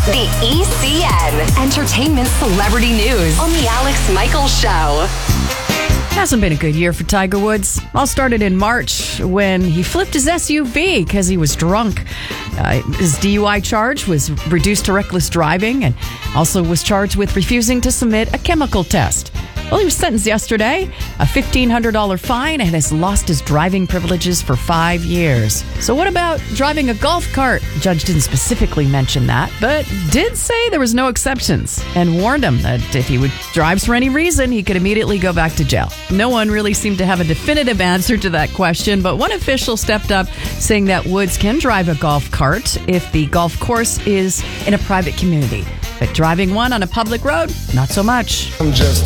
The ECN. Entertainment Celebrity News on The Alex Michaels Show. Hasn't been a good year for Tiger Woods. All started in March when he flipped his SUV because he was drunk. His DUI charge was reduced to reckless driving and also was charged with refusing to submit a chemical test. Well, he was sentenced yesterday, a $1,500 fine, and has lost his driving privileges for 5 years. So what about driving a golf cart? The judge didn't specifically mention that, but did say there was no exceptions and warned him that if he drives for any reason, he could immediately go back to jail. No one really seemed to have a definitive answer to that question, but one official stepped up saying that Woods can drive a golf cart if the golf course is in a private community. But driving one on a public road, not so much.